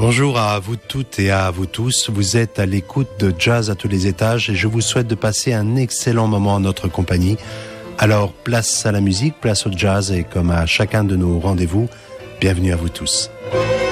Bonjour à vous toutes et à vous tous. Vous êtes à l'écoute de Jazz à tous les étages et je vous souhaite de passer un excellent moment en notre compagnie. Alors, place à la musique, place au jazz et comme à chacun de nos rendez-vous, bienvenue à vous tous.